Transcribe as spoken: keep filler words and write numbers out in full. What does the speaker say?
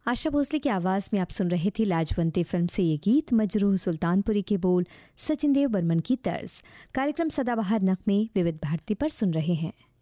आशा भोसले की आवाज़ में आप सुन रहे थे लाजवंती फिल्म से ये गीत। मजरूह सुल्तानपुरी के बोल, सचिन देव बर्मन की तर्ज। कार्यक्रम सदाबहार नगमे विविध भारती पर सुन रहे हैं।